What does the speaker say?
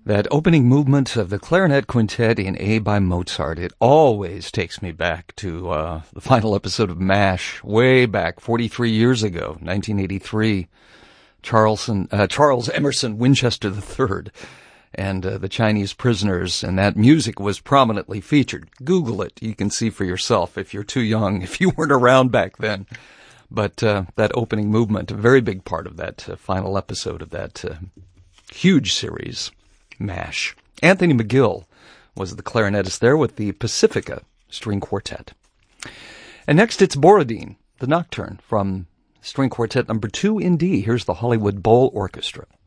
That opening movement of the clarinet quintet in A by Mozart, it always takes me back to the final episode of MASH, way back 43 years ago, 1983. Charles Emerson Winchester III and the Chinese prisoners, and that music was prominently featured. Google it. You can see for yourself if you're too young, if you weren't around back then. But that opening movement, a very big part of that final episode of that huge series, MASH. Anthony McGill was the clarinetist there with the Pacifica String Quartet. And next it's Borodin, the Nocturne, from String Quartet number 2 in D. Here's the Hollywood Bowl Orchestra.